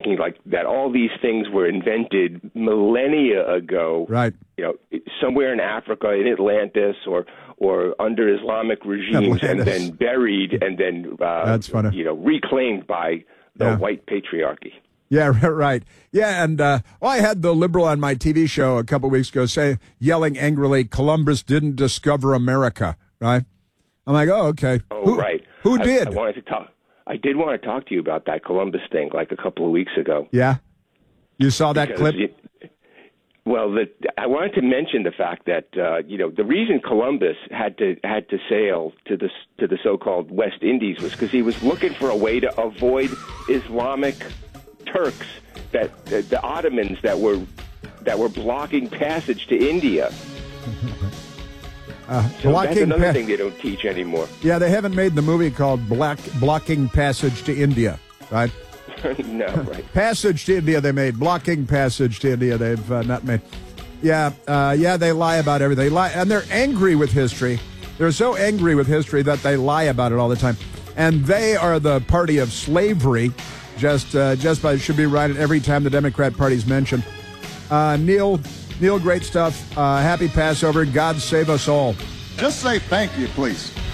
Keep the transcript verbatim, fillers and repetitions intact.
talking like that all these things were invented millennia ago. Right. You know, somewhere in Africa, in Atlantis, or or under Islamic regimes, Atlantis. and then buried, and then uh, That's funny. You know, reclaimed by the Yeah. white patriarchy. Yeah, right. Yeah, and uh, well, I had the liberal on my T V show a couple of weeks ago say, yelling angrily, Columbus didn't discover America, right? I'm like, oh, okay. Oh, who, right. Who I, did? I wanted to talk. I did want to talk to you about that Columbus thing, like a couple of weeks ago. Yeah? You saw that Because clip? It, well, the, I wanted to mention the fact that uh, you know the reason Columbus had to had to sail to the to the so-called West Indies was because he was looking for a way to avoid Islamic Turks, that uh, the Ottomans that were that were blocking passage to India. Uh, So that's blocking another pa- thing they don't teach anymore. Yeah, they haven't made the movie called Black Blocking Passage to India, right? No, right. Passage to India they made. Blocking Passage to India they've uh, not made. Yeah, uh, yeah, they lie about everything. They lie, and they're angry with history. They're so angry with history that they lie about it all the time. And they are the party of slavery. Just, uh, just by should be right every time the Democrat Party's mentioned. Uh, Neil, Neil, great stuff. Uh, happy Passover. God save us all. Just say thank you, please.